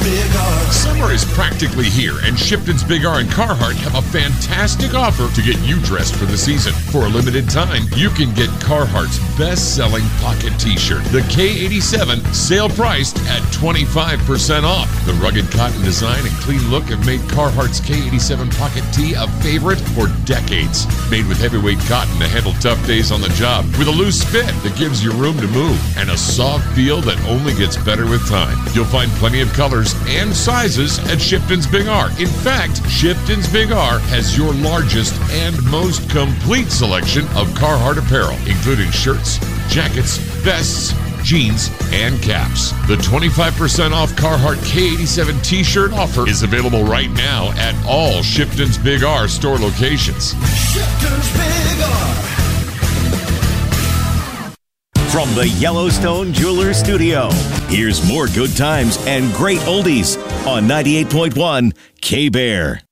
Big R. Summer is practically here, and Shipton's Big R and Carhartt have a fantastic offer to get you dressed for the season. For a limited time, you can get Carhartt's best-selling pocket t-shirt, the K87, sale priced at 25% off. The rugged cotton design and clean look have made Carhartt's K87 pocket tee a favorite for decades. Made with heavyweight cotton to handle tough days on the job, with a loose fit that gives you room to move, and a soft feel that only gets better with time. You'll find plenty of colors and sizes at Shipton's Big R. In fact, Shipton's Big R has your largest and most complete selection of Carhartt apparel, including shirts, jackets, vests, jeans, and caps. The 25% off Carhartt K87 t-shirt offer is available right now at all Shipton's Big R store locations. Shipton's Big R. From the Yellowstone Jewelers Studio, here's more good times and great oldies on 98.1 K-Bear.